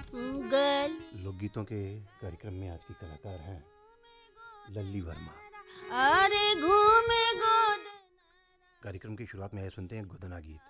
गली। लोकगीतों के कार्यक्रम में आज की कलाकार हैं लल्ली वर्मा। अरे घूमे गोद। कार्यक्रम की शुरुआत में आइए सुनते हैं गोदना गीत।